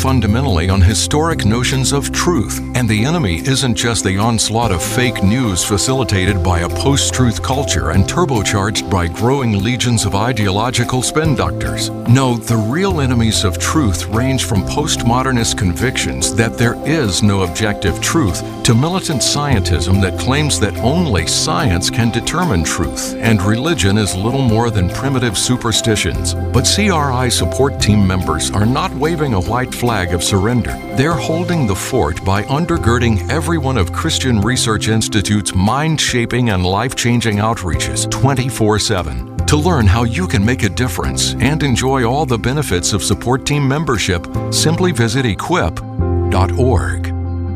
fundamentally on historic notions of truth, and the enemy isn't just the onslaught of fake news facilitated by a post-truth culture and turbocharged by growing legions of ideological spin doctors. No, the real enemies of truth range from postmodernist convictions that there is no objective truth to militant scientism that claims that only science can determine truth, and religion is little more than primitive superstitions. But CRI support team members are not waving a white flag of surrender. They're holding the fort by undergirding every one of Christian Research Institute's mind-shaping and life-changing outreaches 24/7. To learn how you can make a difference and enjoy all the benefits of support team membership, simply visit equip.org.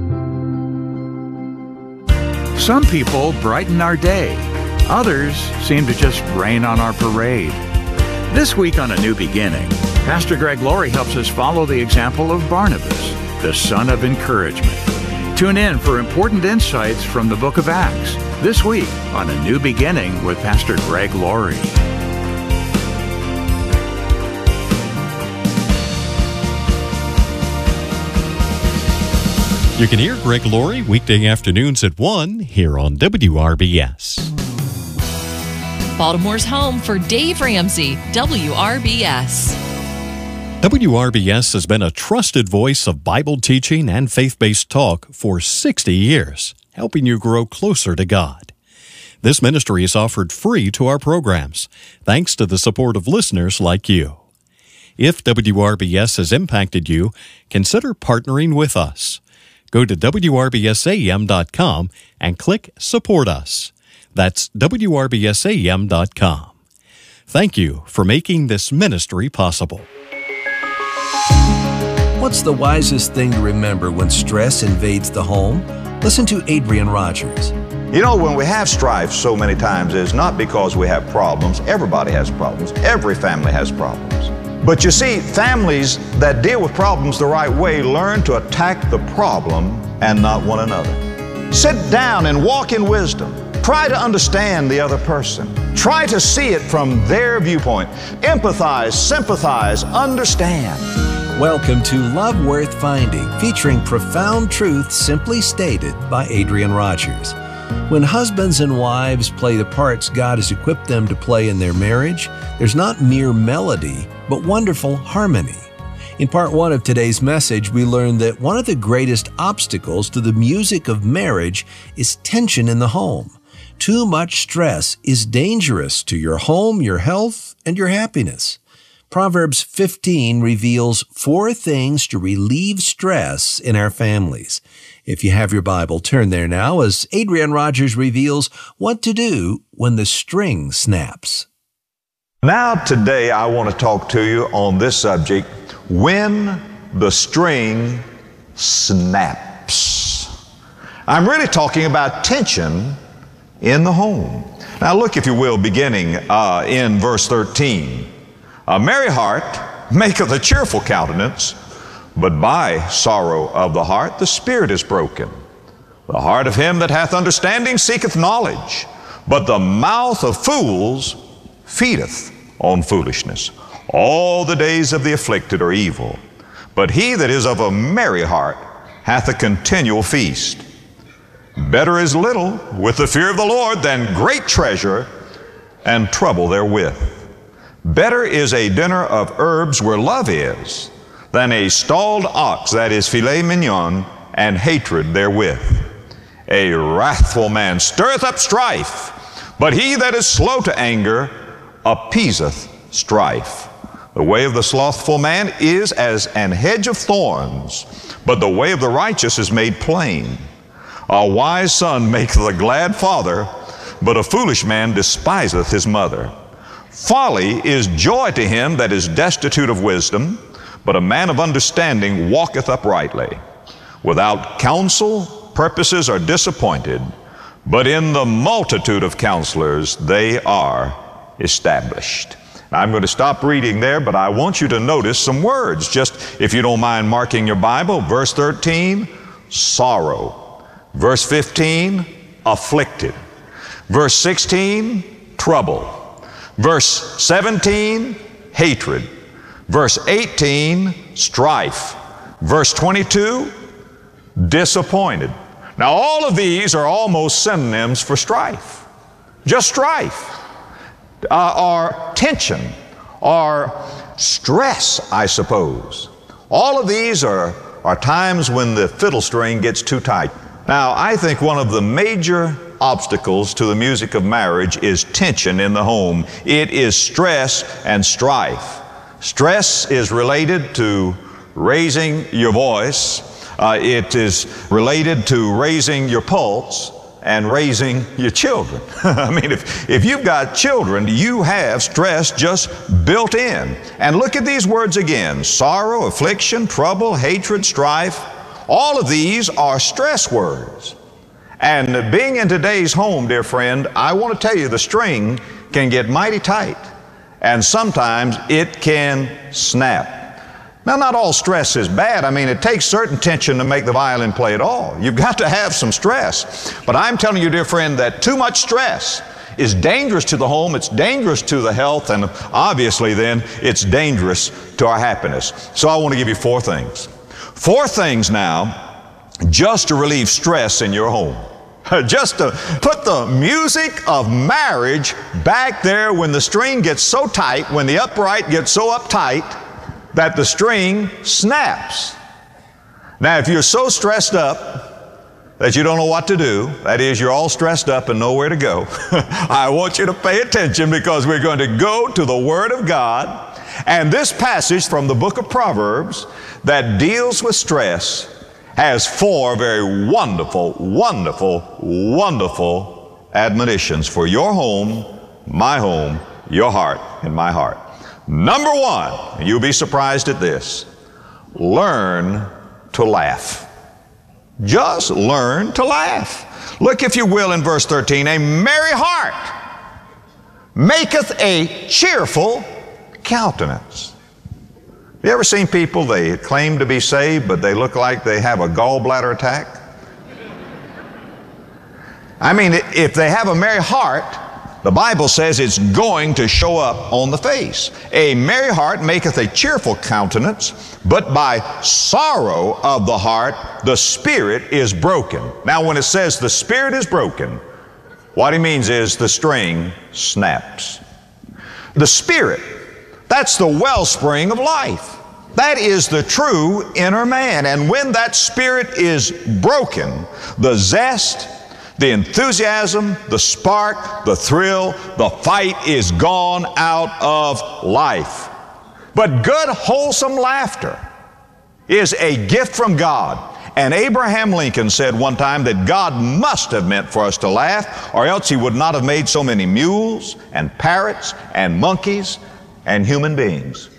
Some people brighten our day. Others seem to just rain on our parade. This week on A New Beginning, Pastor Greg Laurie helps us follow the example of Barnabas, the son of encouragement. Tune in for important insights from the book of Acts this week on A New Beginning with Pastor Greg Laurie. You can hear Greg Laurie weekday afternoons at 1 here on WRBS. Baltimore's home for Dave Ramsey, WRBS. WRBS has been a trusted voice of Bible teaching and faith-based talk for 60 years, helping you grow closer to God. This ministry is offered free to our programs, thanks to the support of listeners like you. If WRBS has impacted you, consider partnering with us. Go to WRBSAM.com and click Support Us. That's WRBSAM.com. Thank you for making this ministry possible. What's the wisest thing to remember when stress invades the home? Listen to Adrian Rogers. You know, when we have strife so many times, it's not because we have problems. Everybody has problems. Every family has problems. But you see, families that deal with problems the right way learn to attack the problem and not one another. Sit down and walk in wisdom. Try to understand the other person. Try to see it from their viewpoint. Empathize, sympathize, understand. Welcome to Love Worth Finding, featuring profound truth simply stated by Adrian Rogers. When husbands and wives play the parts God has equipped them to play in their marriage, there's not mere melody, but wonderful harmony. In part one of today's message, we learned that one of the greatest obstacles to the music of marriage is tension in the home. Too much stress is dangerous to your home, your health, and your happiness. Proverbs 15 reveals 4 things to relieve stress in our families. If you have your Bible, turn there now as Adrian Rogers reveals what to do when the string snaps. Now today I want to talk to you on this subject, when the string snaps. I'm really talking about tension in the home. Now look, if you will, beginning in verse 13. A merry heart maketh a cheerful countenance, but by sorrow of the heart the spirit is broken. The heart of him that hath understanding seeketh knowledge, but the mouth of fools feedeth on foolishness. All the days of the afflicted are evil, but he that is of a merry heart hath a continual feast. Better is little with the fear of the Lord than great treasure and trouble therewith. Better is a dinner of herbs where love is than a stalled ox, that is filet mignon, and hatred therewith. A wrathful man stirreth up strife, but he that is slow to anger appeaseth strife. The way of the slothful man is as an hedge of thorns, but the way of the righteous is made plain. A wise son maketh a glad father, but a foolish man despiseth his mother. Folly is joy to him that is destitute of wisdom, but a man of understanding walketh uprightly. Without counsel, purposes are disappointed, but in the multitude of counselors they are established. Now, I'm going to stop reading there, but I want you to notice some words. Just, if you don't mind marking your Bible, verse 13, sorrow. Verse 15, afflicted. Verse 16, trouble. Verse 17, hatred. Verse 18, strife. Verse 22, disappointed. Now all of these are almost synonyms for strife. Just strife, or tension, or stress, I suppose. All of these are times when the fiddle string gets too tight. Now, I think one of the major obstacles to the music of marriage is tension in the home. It is stress and strife. Stress is related to raising your voice. It is related to raising your pulse and raising your children. I mean, if you've got children, you have stress just built in. And look at these words again: sorrow, affliction, trouble, hatred, strife. All of these are stress words. And being in today's home, dear friend, I want to tell you the string can get mighty tight, and sometimes it can snap. Now, not all stress is bad. I mean, it takes certain tension to make the violin play at all. You've got to have some stress. But I'm telling you, dear friend, that too much stress is dangerous to the home, it's dangerous to the health, and obviously then it's dangerous to our happiness. So I want to give you 4 things. 4 things now, just to relieve stress in your home. Just to put the music of marriage back there when the string gets so tight, when the upright gets so uptight, that the string snaps. Now, if you're so stressed up that you don't know what to do, that is, you're all stressed up and nowhere to go, I want you to pay attention, because we're going to go to the Word of God. And this passage from the book of Proverbs that deals with stress has 4 very wonderful, wonderful, wonderful admonitions for your home, my home, your heart, and my heart. Number 1, and you'll be surprised at this: learn to laugh. Just learn to laugh. Look, if you will, in verse 13, a merry heart maketh a cheerful countenance. Have you ever seen people, they claim to be saved, but they look like they have a gallbladder attack? I mean, if they have a merry heart, the Bible says it's going to show up on the face. A merry heart maketh a cheerful countenance, but by sorrow of the heart the spirit is broken. Now, when it says the spirit is broken, what he means is the string snaps. The spirit, that's the wellspring of life. That is the true inner man. And when that spirit is broken, the zest, the enthusiasm, the spark, the thrill, the fight is gone out of life. But good, wholesome laughter is a gift from God. And Abraham Lincoln said one time that God must have meant for us to laugh, or else he would not have made so many mules and parrots and monkeys and human beings.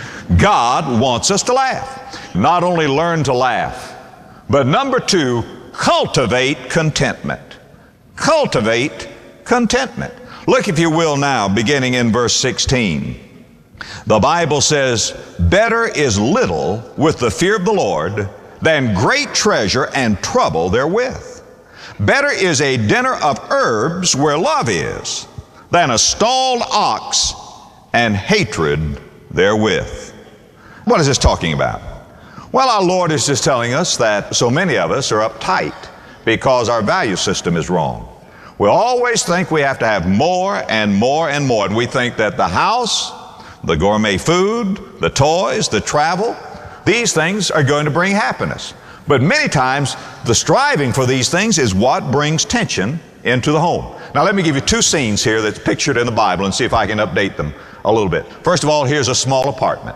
God wants us to laugh. Not only learn to laugh, but number 2, cultivate contentment. Cultivate contentment. Look, if you will, now, beginning in verse 16. The Bible says, better is little with the fear of the Lord than great treasure and trouble therewith. Better is a dinner of herbs where love is than a stalled ox and hatred therewith. What is this talking about? Well, our Lord is just telling us that so many of us are uptight because our value system is wrong. We always think we have to have more and more and more. And we think that the house, the gourmet food, the toys, the travel, these things are going to bring happiness. But many times, the striving for these things is what brings tension into the home. Now, let me give you 2 scenes here that's pictured in the Bible and see if I can update them a little bit. First of all, here's a small apartment.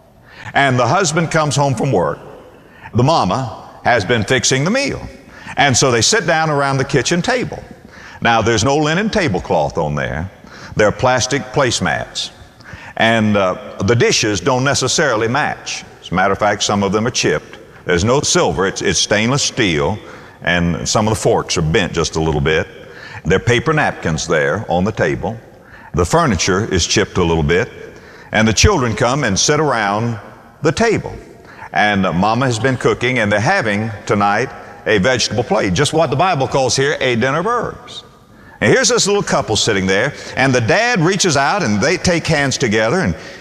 And the husband comes home from work. The mama has been fixing the meal. And so they sit down around the kitchen table. Now, there's no linen tablecloth on there. There are plastic placemats. And the dishes don't necessarily match. As a matter of fact, some of them are chipped. There's no silver. It's stainless steel. And some of the forks are bent just a little bit. There are paper napkins there on the table. The furniture is chipped a little bit. And the children come and sit around the table. And Mama has been cooking, and they're having tonight a vegetable plate, just what the Bible calls here a dinner of herbs. And here's this little couple sitting there, and the dad reaches out and they take hands together, and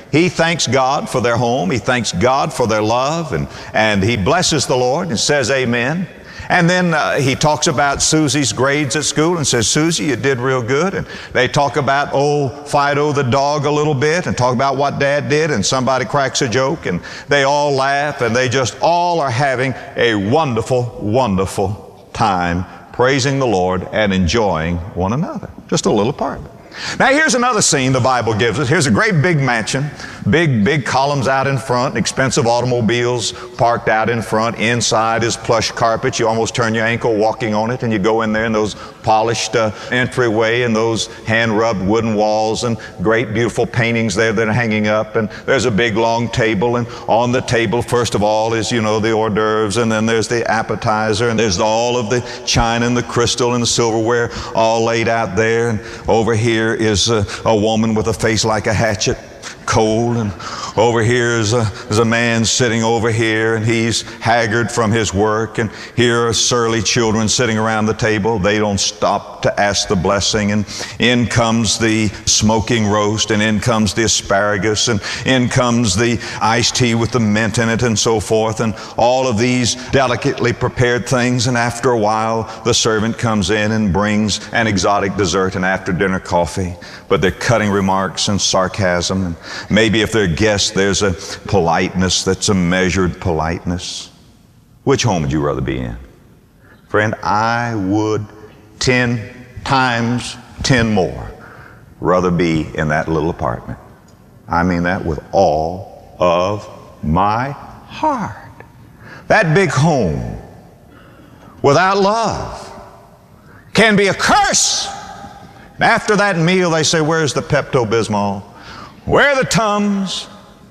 he thanks God for their home. He thanks God for their love, and he blesses the Lord and says amen. And then he talks about Susie's grades at school and says, Susie, you did real good. And they talk about old Fido the dog a little bit and talk about what Dad did, and somebody cracks a joke and they all laugh, and they just all are having a wonderful, wonderful time praising the Lord and enjoying one another. Just a little apartment. Now here's another scene the Bible gives us. Here's a great big mansion, big columns out in front, expensive automobiles parked out in front. Inside is plush carpet. You almost turn your ankle walking on it, and you go in there, and those polished entryway and those hand-rubbed wooden walls and great beautiful paintings there that are hanging up. And there's a big long table, and on the table first of all is, the hors d'oeuvres, and then there's the appetizer, and there's all of the china and the crystal and the silverware all laid out there. And over here is a woman with a face like a hatchet, cold, and over here is a man sitting over here, and he's haggard from his work, and here are surly children sitting around the table. They don't stop to ask the blessing, and in comes the smoking roast, and in comes the asparagus, and in comes the iced tea with the mint in it, and so forth, and all of these delicately prepared things. And after a while the servant comes in and brings an exotic dessert and after dinner coffee. But they're cutting remarks and sarcasm, and maybe if they're guests, there's a politeness that's a measured politeness. Which home would you rather be in? Friend, I would 10 times 10 more rather be in that little apartment. I mean that with all of my heart. That big home without love can be a curse. After that meal, they say, where's the Pepto-Bismol? Where are the Tums?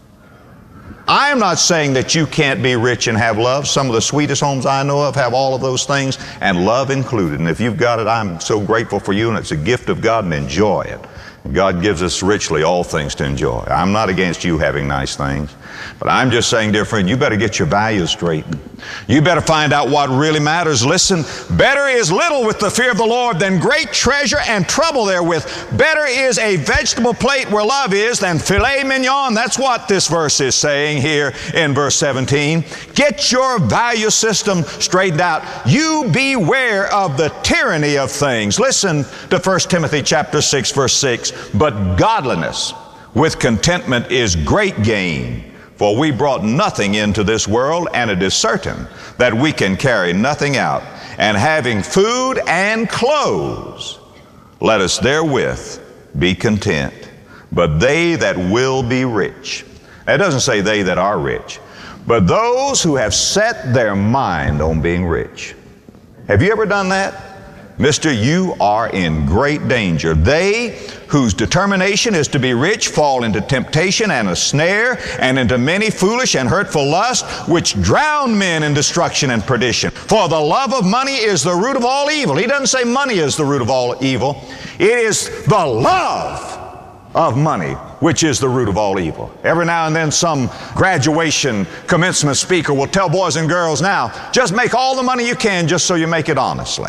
I am not saying that you can't be rich and have love. Some of the sweetest homes I know of have all of those things, and love included. And if you've got it, I'm so grateful for you, and it's a gift of God, and enjoy it. God gives us richly all things to enjoy. I'm not against you having nice things, but I'm just saying, dear friend, you better get your values straightened. You better find out what really matters. Listen, better is little with the fear of the Lord than great treasure and trouble therewith. Better is a vegetable plate where love is than filet mignon. That's what this verse is saying here in verse 17. Get your value system straightened out. You beware of the tyranny of things. Listen to 1 Timothy chapter 6, verse 6. But godliness with contentment is great gain. For we brought nothing into this world, and it is certain that we can carry nothing out. And having food and clothes, let us therewith be content. But they that will be rich. It doesn't say they that are rich, but those who have set their mind on being rich. Have you ever done that? Mister, you are in great danger. They whose determination is to be rich fall into temptation and a snare, and into many foolish and hurtful lusts, which drown men in destruction and perdition. For the love of money is the root of all evil. He doesn't say money is the root of all evil. It is the love of money which is the root of all evil. Every now and then some graduation commencement speaker will tell boys and girls, now, just make all the money you can just so you make it honestly.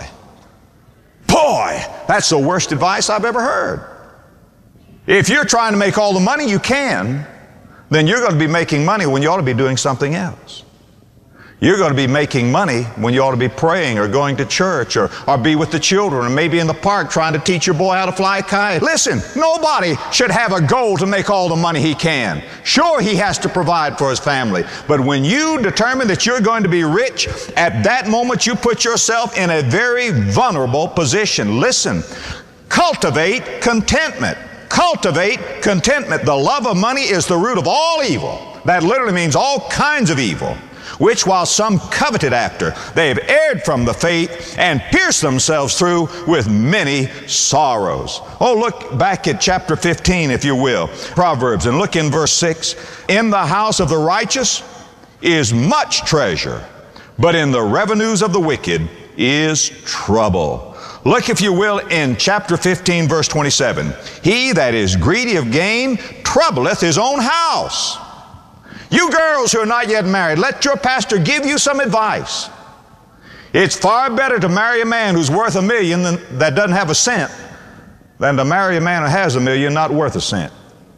Boy, that's the worst advice I've ever heard. If you're trying to make all the money you can, then you're going to be making money when you ought to be doing something else. You're going to be making money when you ought to be praying or going to church or be with the children or maybe in the park trying to teach your boy how to fly a kite. Listen, nobody should have a goal to make all the money he can. Sure, he has to provide for his family. But when you determine that you're going to be rich, at that moment you put yourself in a very vulnerable position. Listen, cultivate contentment. Cultivate contentment. The love of money is the root of all evil. That literally means all kinds of evil, which while some coveted after, they have erred from the faith and pierced themselves through with many sorrows. Oh, look back at chapter 15, if you will, Proverbs, and look in verse 6. In the house of the righteous is much treasure, but in the revenues of the wicked is trouble. Look, if you will, in chapter 15, verse 27. He that is greedy of gain troubleth his own house. You girls who are not yet married, let your pastor give you some advice. It's far better to marry a man who's worth $1 million that doesn't have a cent than to marry a man who has $1 million not worth a cent.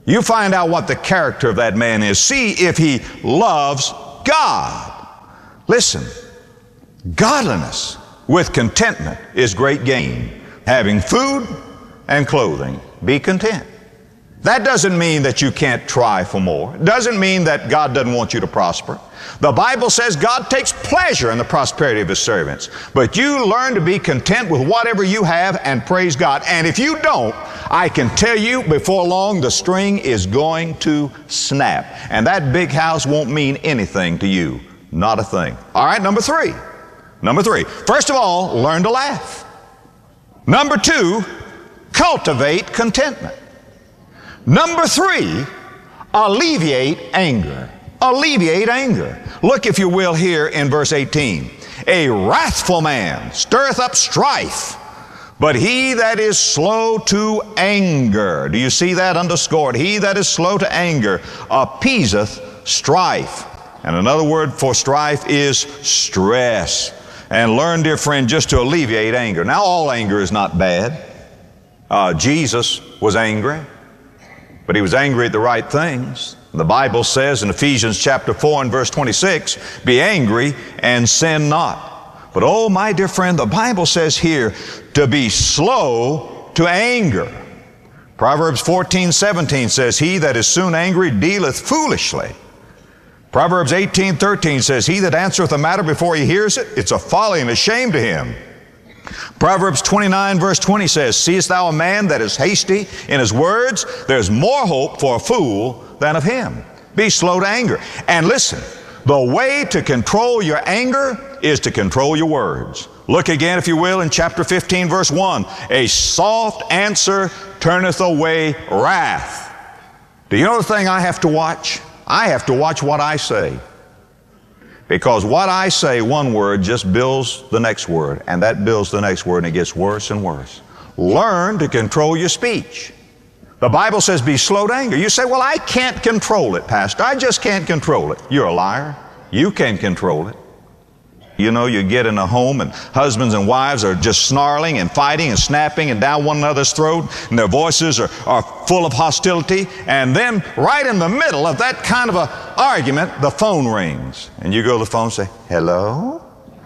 You find out what the character of that man is. See if he loves God. Listen, godliness with contentment is great gain. Having food and clothing, be content. That doesn't mean that you can't try for more. It doesn't mean that God doesn't want you to prosper. The Bible says God takes pleasure in the prosperity of His servants. But you learn to be content with whatever you have and praise God. And if you don't, I can tell you before long the string is going to snap. And that big house won't mean anything to you. Not a thing. All right, number three. First of all, learn to laugh. Number two, cultivate contentment. Number three, alleviate anger. Alleviate anger. Look, if you will, here in verse 18. A wrathful man stirreth up strife, but he that is slow to anger. Do you see that underscored? He that is slow to anger appeaseth strife. And another word for strife is stress. And learn, dear friend, just to alleviate anger. Now, all anger is not bad. Jesus was angry, but He was angry at the right things. The Bible says in Ephesians chapter 4 and verse 26, be angry and sin not. But oh, my dear friend, the Bible says here to be slow to anger. Proverbs 14:17 says, he that is soon angry dealeth foolishly. Proverbs 18:13 says, he that answereth a matter before he hears it, it's a folly and a shame to him. Proverbs 29 verse 20 says, seest thou a man that is hasty in his words? There's more hope for a fool than of him. Be slow to anger. And listen, the way to control your anger is to control your words. Look again, if you will, in chapter 15 verse 1. A soft answer turneth away wrath. Do you know the thing I have to watch? I have to watch what I say. Because what I say, one word, just builds the next word, and that builds the next word, and it gets worse and worse. Learn to control your speech. The Bible says be slow to anger. You say, well, I can't control it, Pastor. I just can't control it. You're a liar. You can control it. You know, you get in a home and husbands and wives are just snarling and fighting and snapping and down one another's throat, and their voices are full of hostility. And then right in the middle of that kind of an argument, the phone rings. And you go to the phone and say, hello?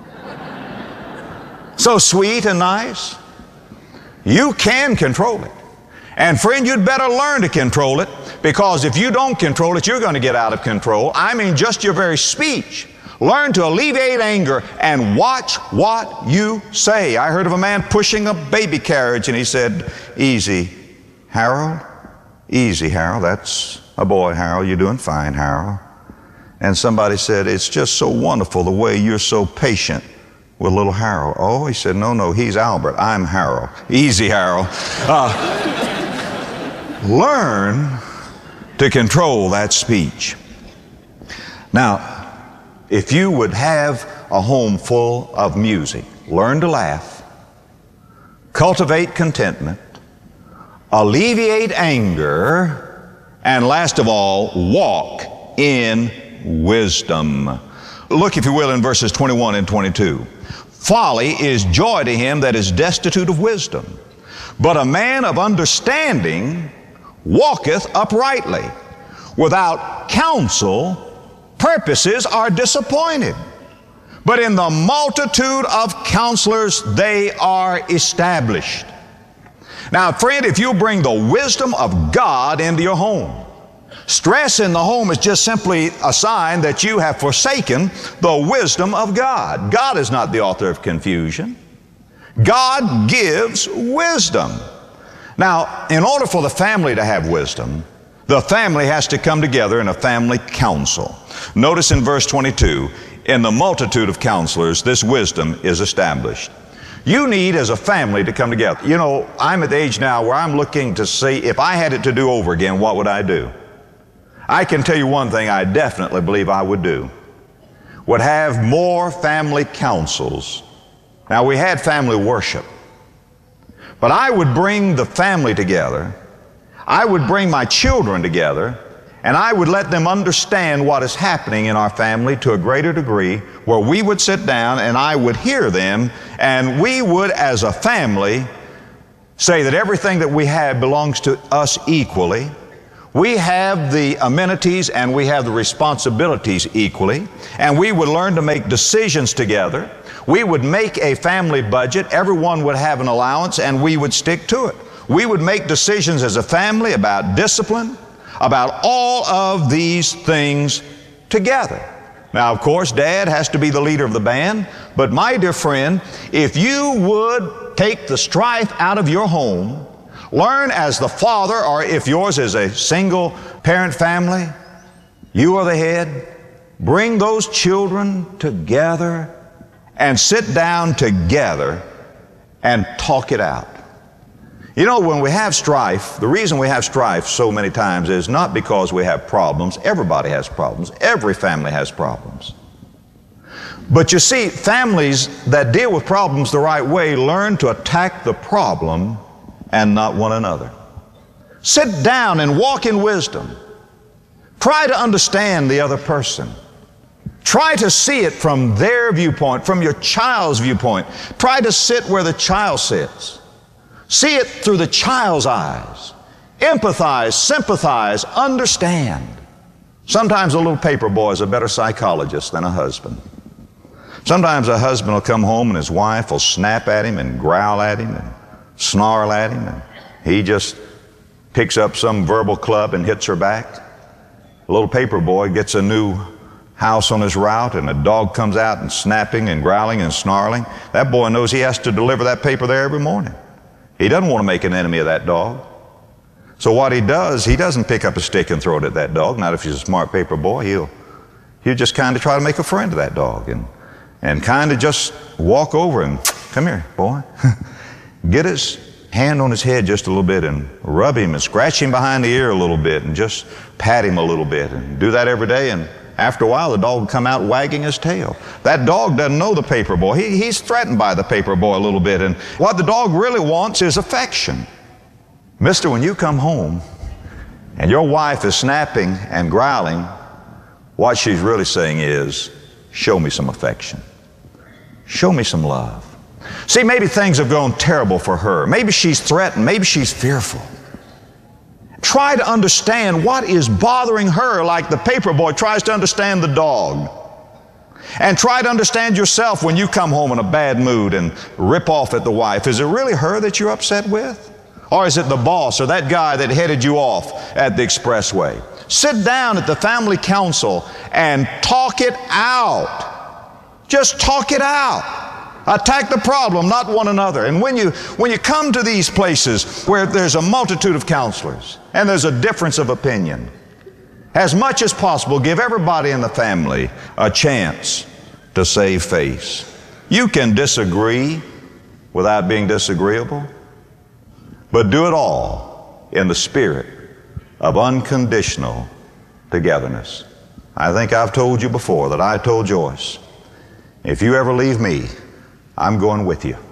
So sweet and nice. You can control it. And friend, you'd better learn to control it, because if you don't control it, you're going to get out of control. I mean, just your very speech. Learn to alleviate anger and watch what you say. I heard of a man pushing a baby carriage, and he said, easy, Harold. Easy, Harold. That's a boy, Harold. You're doing fine, Harold. And somebody said, it's just so wonderful the way you're so patient with little Harold. Oh, he said, no, he's Albert. I'm Harold. Easy, Harold. Learn to control that speech. Now, if you would have a home full of music, learn to laugh, cultivate contentment, alleviate anger, and last of all, walk in wisdom. Look, if you will, in verses 21 and 22. Folly is joy to him that is destitute of wisdom, but a man of understanding walketh uprightly. Without counsel, purposes are disappointed, but in the multitude of counselors they are established. Now, friend, if you bring the wisdom of God into your home, stress in the home is just simply a sign that you have forsaken the wisdom of God. God is not the author of confusion. God gives wisdom. Now, in order for the family to have wisdom, the family has to come together in a family council. Notice in verse 22, in the multitude of counselors, this wisdom is established. You need, as a family, to come together. You know, I'm at the age now where I'm looking to see if I had it to do over again, what would I do? I can tell you one thing I definitely believe I would do. Would have more family councils. Now, we had family worship, but I would bring the family together. I would bring my children together, and I would let them understand what is happening in our family to a greater degree, where we would sit down and I would hear them, and we would, as a family, say that everything that we have belongs to us equally. We have the amenities and we have the responsibilities equally, and we would learn to make decisions together. We would make a family budget. Everyone would have an allowance, and we would stick to it. We would make decisions as a family about discipline, about all of these things together. Now, of course, Dad has to be the leader of the band, but my dear friend, if you would take the strife out of your home, learn as the father, or if yours is a single parent family, you are the head, bring those children together and sit down together and talk it out. You know, when we have strife, the reason we have strife so many times is not because we have problems. Everybody has problems. Every family has problems. But you see, families that deal with problems the right way learn to attack the problem and not one another. Sit down and walk in wisdom. Try to understand the other person. Try to see it from their viewpoint, from your child's viewpoint. Try to sit where the child sits. See it through the child's eyes. Empathize, sympathize, understand. Sometimes a little paper boy is a better psychologist than a husband. Sometimes a husband will come home and his wife will snap at him and growl at him and snarl at him, and he just picks up some verbal club and hits her back. A little paper boy gets a new house on his route and a dog comes out and snapping and growling and snarling. That boy knows he has to deliver that paper there every morning. He doesn't want to make an enemy of that dog. So what he does, he doesn't pick up a stick and throw it at that dog. Not if he's a smart paper boy. He'll just kind of try to make a friend of that dog and kind of just walk over and, come here, boy. Get his hand on his head just a little bit and rub him and scratch him behind the ear a little bit and just pat him a little bit, and do that every day, and after a while the dog will come out wagging his tail. That dog doesn't know the paper boy. He's threatened by the paper boy a little bit, and what the dog really wants is affection. Mister, when you come home and your wife is snapping and growling, what she's really saying is, show me some affection. Show me some love. See, maybe things have gone terrible for her. Maybe she's threatened. Maybe she's fearful. Try to understand what is bothering her, like the paper boy tries to understand the dog. And try to understand yourself when you come home in a bad mood and rip off at the wife. Is it really her that you're upset with? Or is it the boss or that guy that headed you off at the expressway? Sit down at the family council and talk it out. Just talk it out. Attack the problem, not one another. And when you come to these places where there's a multitude of counselors and there's a difference of opinion, as much as possible, give everybody in the family a chance to save face. You can disagree without being disagreeable, but do it all in the spirit of unconditional togetherness. I think I've told you before that I told Joyce, if you ever leave me, I'm going with you.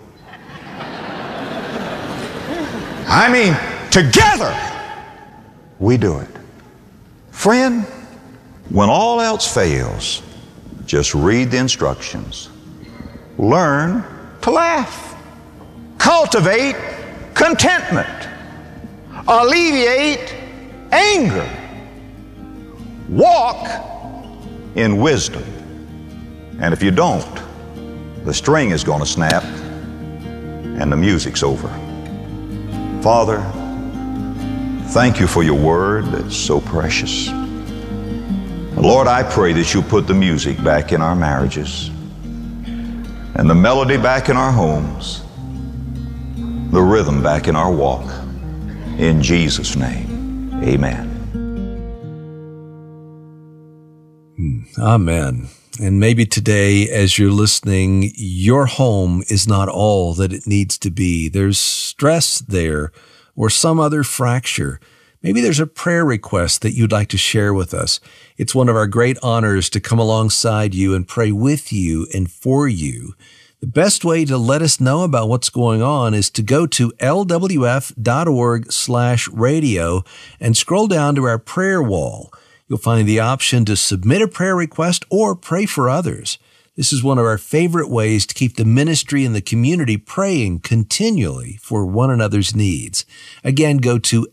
I mean, together we do it. Friend, when all else fails, just read the instructions. Learn to laugh. Cultivate contentment. Alleviate anger. Walk in wisdom. And if you don't, the string is going to snap and the music's over. Father, thank you for your word that's so precious. Lord, I pray that you'll put the music back in our marriages and the melody back in our homes, the rhythm back in our walk. In Jesus' name, amen. Amen. And maybe today, as you're listening, your home is not all that it needs to be. There's stress there or some other fracture. Maybe there's a prayer request that you'd like to share with us. It's one of our great honors to come alongside you and pray with you and for you. The best way to let us know about what's going on is to go to lwf.org/radio and scroll down to our prayer wall. You'll find the option to submit a prayer request or pray for others. This is one of our favorite ways to keep the ministry and the community praying continually for one another's needs. Again, go to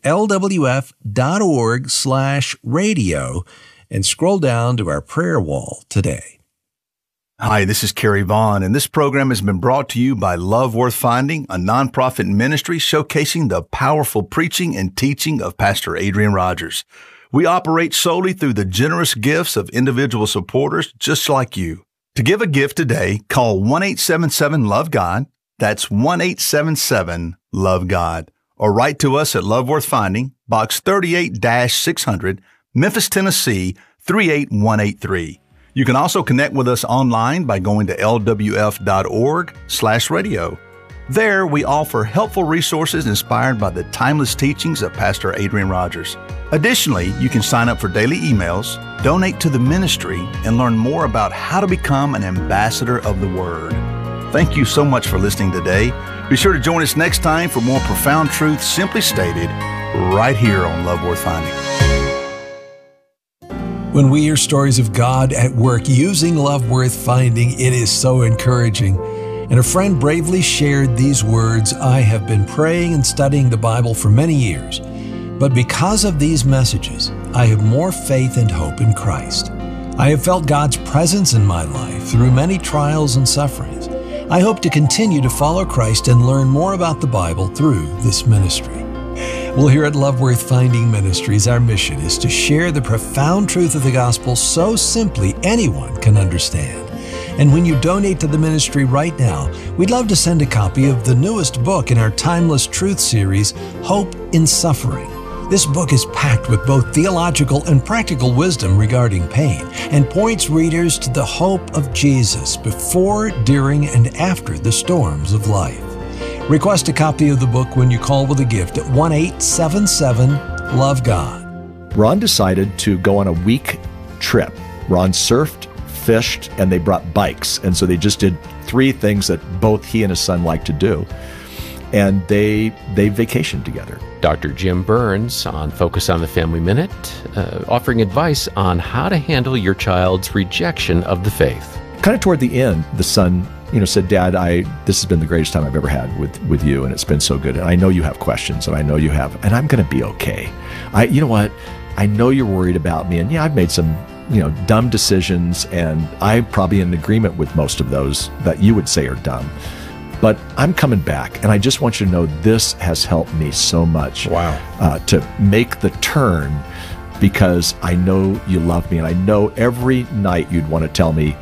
lwf.org/radio and scroll down to our prayer wall today. Hi, this is Kerry Vaughn, and this program has been brought to you by Love Worth Finding, a nonprofit ministry showcasing the powerful preaching and teaching of Pastor Adrian Rogers. We operate solely through the generous gifts of individual supporters just like you. To give a gift today, call 1-877-LOVE-GOD. That's 1-877-LOVE-GOD. Or write to us at Love Worth Finding, Box 38-600, Memphis, Tennessee, 38183. You can also connect with us online by going to lwf.org/radio. There, we offer helpful resources inspired by the timeless teachings of Pastor Adrian Rogers. Additionally, you can sign up for daily emails, donate to the ministry, and learn more about how to become an ambassador of the Word. Thank you so much for listening today. Be sure to join us next time for more profound truth simply stated right here on Love Worth Finding. When we hear stories of God at work using Love Worth Finding, it is so encouraging. And a friend bravely shared these words, "I have been praying and studying the Bible for many years, but because of these messages, I have more faith and hope in Christ. I have felt God's presence in my life through many trials and sufferings. I hope to continue to follow Christ and learn more about the Bible through this ministry." Well, here at Love Worth Finding Ministries, our mission is to share the profound truth of the gospel so simply anyone can understand. And when you donate to the ministry right now, we'd love to send a copy of the newest book in our Timeless Truth series, Hope in Suffering. This book is packed with both theological and practical wisdom regarding pain and points readers to the hope of Jesus before, during, and after the storms of life. Request a copy of the book when you call with a gift at 1-877-LOVE-GOD. Ron decided to go on a week trip. Ron surfed, fished, and they brought bikes. And so they just did 3 things that both he and his son like to do. And they vacationed together. Dr. Jim Burns on Focus on the Family Minute, offering advice on how to handle your child's rejection of the faith. Kind of toward the end, the son said, "Dad, this has been the greatest time I've ever had with you, and it's been so good. And I know you have questions, and I know you have, and I'm going to be okay. You know what? I know you're worried about me, and yeah, I've made some, dumb decisions, and I'm probably in agreement with most of those that you would say are dumb. But I'm coming back, and I just want you to know this has helped me so much. Wow. To make the turn, because I know you love me, and I know every night you'd want to tell me,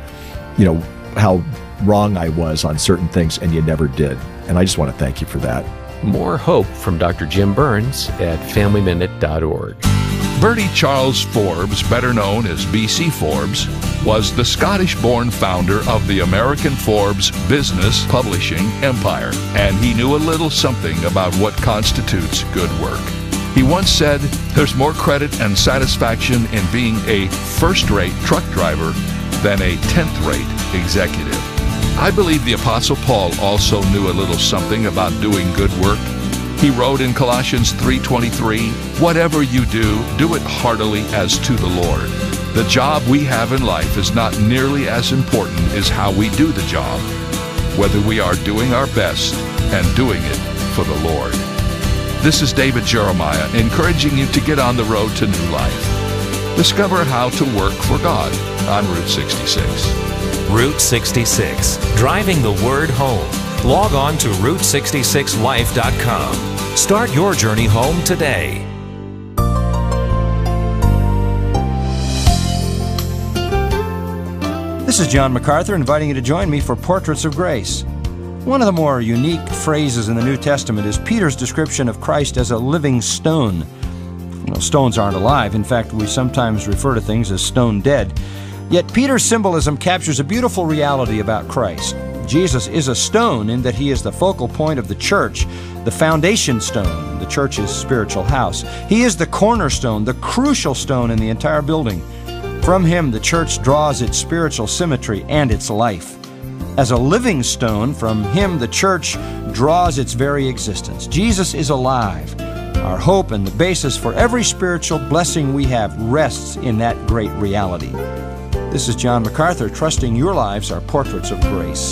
how wrong I was on certain things, and you never did. And I just want to thank you for that." More hope from Dr. Jim Burns at FamilyMinute.org. Bertie Charles Forbes, better known as B.C. Forbes, was the Scottish-born founder of the American Forbes business publishing empire, and he knew a little something about what constitutes good work. He once said, "There's more credit and satisfaction in being a first-rate truck driver than a 10th-rate executive." I believe the Apostle Paul also knew a little something about doing good work. He wrote in Colossians 3:23, "Whatever you do, do it heartily as to the Lord." The job we have in life is not nearly as important as how we do the job, whether we are doing our best and doing it for the Lord. This is David Jeremiah, encouraging you to get on the road to new life. Discover how to work for God on Route 66. Route 66, driving the word home. Log on to Route66Life.com. Start your journey home today. This is John MacArthur inviting you to join me for Portraits of Grace. One of the more unique phrases in the New Testament is Peter's description of Christ as a living stone. Stones aren't alive. In fact, we sometimes refer to things as stone dead. Yet Peter's symbolism captures a beautiful reality about Christ. Jesus is a stone in that he is the focal point of the church, the foundation stone, the church's spiritual house. He is the cornerstone, the crucial stone in the entire building. From him, the church draws its spiritual symmetry and its life. As a living stone, from him, the church draws its very existence. Jesus is alive. Our hope and the basis for every spiritual blessing we have rests in that great reality. This is John MacArthur, trusting your lives are portraits of grace.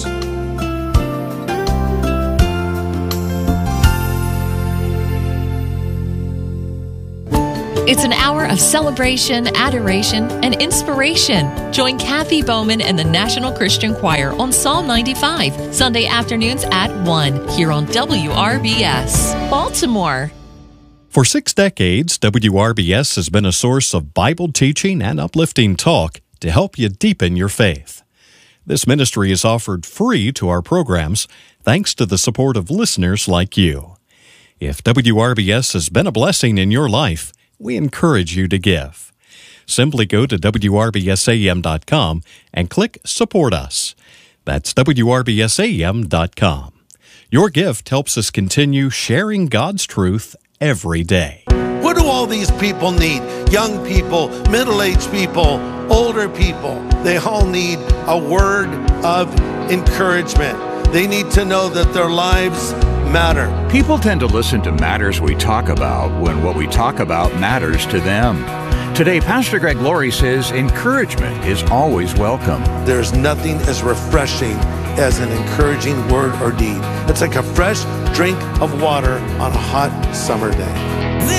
It's an hour of celebration, adoration, and inspiration. Join Kathy Bowman and the National Christian Choir on Psalm 95, Sunday afternoons at 1, here on WRBS, Baltimore. For 6 decades, WRBS has been a source of Bible teaching and uplifting talk to help you deepen your faith. This ministry is offered free to our programs thanks to the support of listeners like you. If WRBS has been a blessing in your life, we encourage you to give. Simply go to WRBSAM.com and click Support Us. That's WRBSAM.com. Your gift helps us continue sharing God's truth every day. What do all these people need? Young people, middle-aged people, older people. They all need a word of encouragement. They need to know that their lives matter. People tend to listen to matters we talk about when what we talk about matters to them. Today, Pastor Greg Laurie says encouragement is always welcome. There's nothing as refreshing as an encouraging word or deed. It's like a fresh drink of water on a hot summer day.